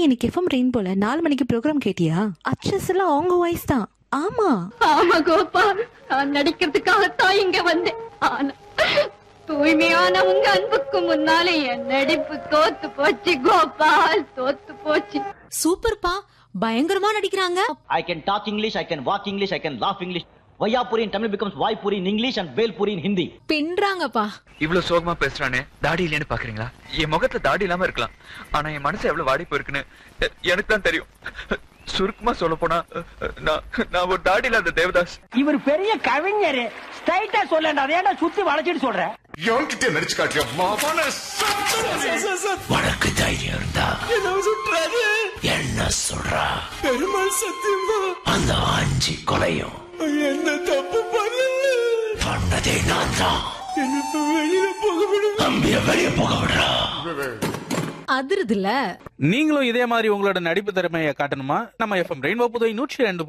இன்னைக்கு FM rain போல 4 மணிக்கு ப்ரோக்ராம் கேட்டியா? அச்சஸ் எல்லாம் அவங்க வாய்ஸ் தான். ஆமா ஆமா கோபால், நான் நடிக்கிறதுக்காகத்தான் இங்க வந்தேன். ஆனா தூய்மையான உங்க அன்புக்கு முன்னாலே என் நடிப்பு தோத்து போச்சு கோபால், தோத்து போச்சு. சூப்பர்ப்பா, பயங்கரமா நடிக்கிறாங்க. I can talk English, I can walk English, I can laugh English. Vayapuri in Tamil becomes Vaipuri in English and Velpuri in Hindi. பின்றாங்கப்பா. இவ்வளவு சோகமா பேசுறானே, தாடி இல்லைன்னு பாக்குறீங்களா? என் முகத்துல தாடி இல்லாம இருக்கலாம், ஆனா என் மனசு எவ்வளவு வாடி போயிருக்குன்னு எனக்கு தான் தெரியும். சுருக்கமா சொல்ல போனா நான் ஒரு தாடி இல்லாத தேவதாஸ். இவர் பெரிய கவிஞர், ஸ்ட்ரைட்டா சொல்லண்டா, அதேடா சுத்தி வளைச்சிட்டு சொல்ற. என்கிட்ட நடிச்சு காட்டியா மாமான? உனக்கு தைரியம் இருந்தா என்ன சொல்றா? பெருமாள் சத்தியமா அந்த 5 கொலையும் என்ன தப்பு பண்ணதே நான் தான். வெளியில போக விடு, அம்பிய வெளிய போக விடுறா. அதிருதுல. நீங்களும் இதே மாதிரி உங்களோட நடிப்பு திறமையை காட்டணுமா? நம்ம எஃப்எம் ரெயின்போ புதுவை 102